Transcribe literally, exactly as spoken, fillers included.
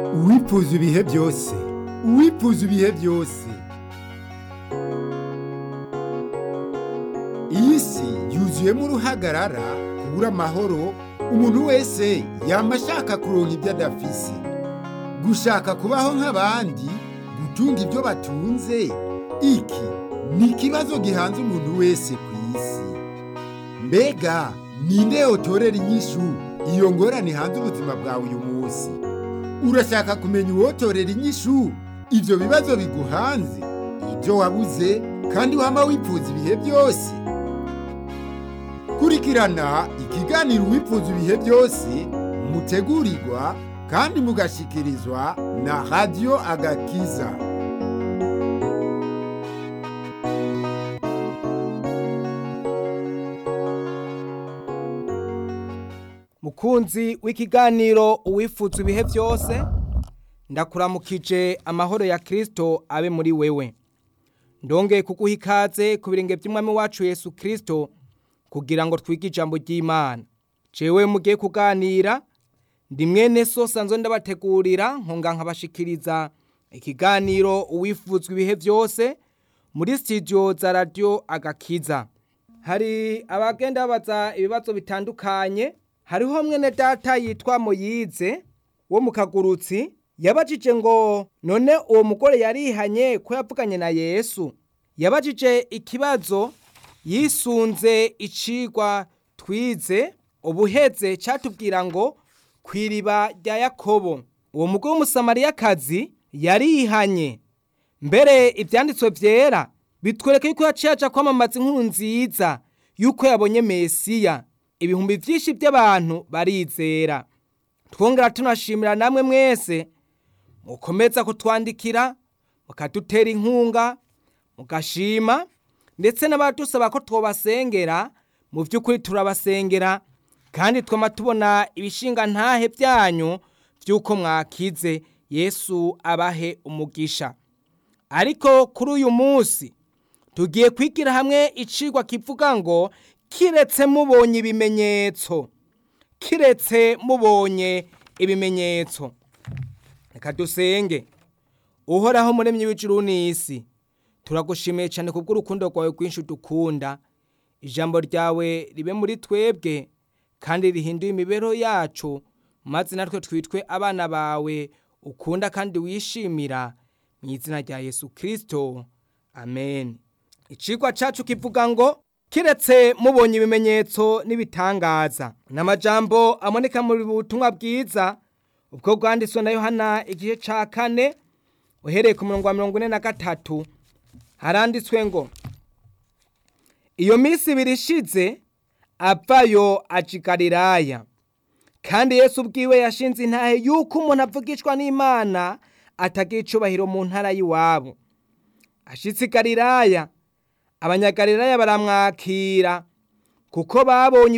uwipfuza ibihe byose uwipfuza ibihe byose iyi si yuzuyemo uruhagarara kubura amahoro. Umuntu wese yama ashaka kuronka ibyo adafise, gushaka kubaho nk'abandi, gutunga ibyo batunze. Iki ni ikibazo gihanze umuntu wese ku isi. Mbega ninde yotorera inyishu iyo ngorane hanze ubuzima bwawe uyu munsi? Urashaka kumenya uwotorera inyishu ivyo bibazo biguhanze, ibyo wabuze kandi wama wipfuza ibihe byose? Kurikirana ikiganiro Uwipfuza ibihe byose, mutegurirwa kandi mugashikirizwa na Radio Agakiza. Mukunzi w'ikiganiro Uwipfuza ibihe byose, ndakuramukije amahoro ya Kristo abe muri wewe. Ndongeye kuguha ikaze ku birenge by'umwami wacu Yesu Kristo kugira ngo twige ijambo ry'Imana. Jewe mugiye kuganira, ndi mwene so sanzwe ndabategurira nkonga nkabashikiriza ikiganiro Uwipfuza ibihe byose muri studio za Radio Agakiza. Hari abagenda babaza ibibazo bitandukanye. Hariho mwene data yitwa Moyize wo mu Kagurutsi, yabajije ngo none uwo mugore yarihanye ko yavuganye na Yesu. Yabajije ikibazo yisunze icigwa twize ubuheze catubwira ngo kwiriba rya Yakobo. Uwo mugore w'umusamariyakazi yarihanye. Mbere ivyanditswe vyera bitwereka yuko yaciye aja kwamamaza inkuru nziza yuko yabonye Mesiya. Ibihumbi vyinshi by'abantu barizera. Twongera tunashimira namwe mwese mukomeza kutwandikira, mukadutera inkunga, mugashima, ndetse n'abadusaba ko twobasengera. Mu by'ukuri turabasengera kandi twama tubona ibishinga ntahe byanyu by'uko mwakize. Yesu abahe umugisha. Ariko kuri uyu munsi tugiye kwigira hamwe icigwa kivuga ngo kiretse mubonye ibimenyetso. Kiretse mubonye ibimenyetso. Reka dusenge. Uhoraho muremyi w'ijuru n'isi, turagushimiye cyane kubw'urukundo rwawe rwinshi dukunda. Ijambo ryawe ribe muri twebwe kandi rihinduye imibereho yacu, maze natwe twitwe abana bawe ukunda kandi wishimira, mu izina rya Yesu Kristo, amen. Icigwa cacu kivuga ngo kiretse mubonye ibimenyetso n'ibitangaza. N'amajambo amoneka mu butumwa bwiza ubwo bwanditswe na Yohana igice ca kane uhereye ku murongo wa mirongo ine na gatatu. Haranditswe ngo iyo minsi ibiri ishize avayo aja i Galilaya, kandi Yesu ubwiwe yashinze intahe yuko umuntu avugishwa n'Imana atagira icubahiro mu ntara y'iwabo. Ashitse i Galilaya, abanyagalilaya baramwakira kuko babonye